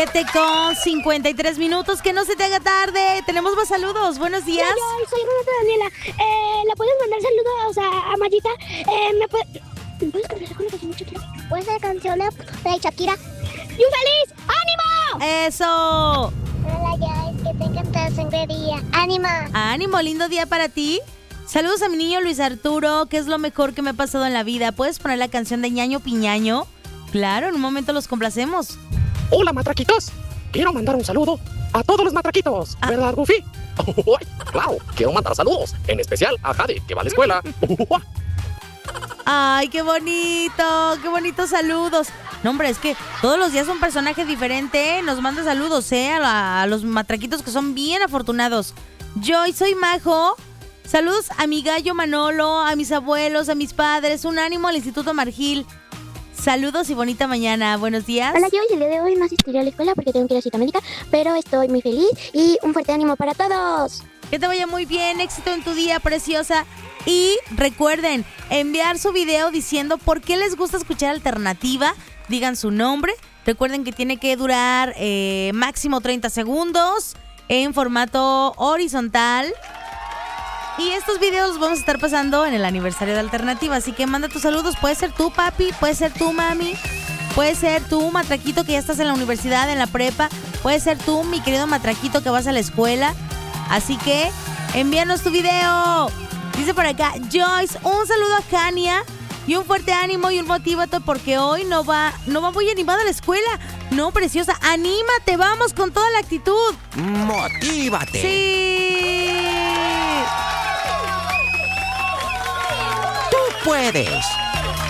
7:53. Que no se te haga tarde. Tenemos más saludos. Buenos días. Hola, soy Renata Daniela. ¿Le puedes mandar saludos a Mayita? ¿Me puedes cantar alguna canción de Shakira? ¿Puedes hacer canciones de Shakira? ¡Y un feliz! ¡Ánimo! ¡Eso! Hola, guys, que tengan toda sangrería. ¡Ánimo! ¡Ánimo! Lindo día para ti. Saludos a mi niño Luis Arturo, que es lo mejor que me ha pasado en la vida. ¿Puedes poner la canción de Ñaño Piñaño? Claro, en un momento los complacemos. Hola, matraquitos. Quiero mandar un saludo a todos los matraquitos, ¿verdad, Goofy? Claro, quiero mandar saludos, en especial a Jade, que va a la escuela. ¡Ay, qué bonito! ¡Qué bonitos saludos! No, hombre, es que todos los días un personaje diferente, ¿eh? Nos manda saludos, a los matraquitos que son bien afortunados. Yo soy Majo. Saludos a mi gallo Manolo, a mis abuelos, a mis padres. Un ánimo al Instituto Margil. Saludos y bonita mañana. Buenos días. Hola, yo el día de hoy no asistiré a la escuela porque tengo que ir a cita médica, pero estoy muy feliz y un fuerte ánimo para todos. Que te vaya muy bien, éxito en tu día, preciosa. Y recuerden, enviar su video diciendo por qué les gusta escuchar Alternativa. Digan su nombre. Recuerden que tiene que durar máximo 30 segundos en formato horizontal. Y estos videos los vamos a estar pasando en el aniversario de Alternativa. Así que manda tus saludos. Puede ser tú, papi. Puede ser tú, mami. Puede ser tú, matraquito, que ya estás en la universidad, en la prepa. Puede ser tú, mi querido matraquito, que vas a la escuela. Así que envíanos tu video. Dice por acá Joyce, un saludo a Jania y un fuerte ánimo y un motívate porque hoy no va muy animada a la escuela. No, preciosa, anímate, vamos con toda la actitud. ¡Motívate! ¡Sí! ¡Tú puedes!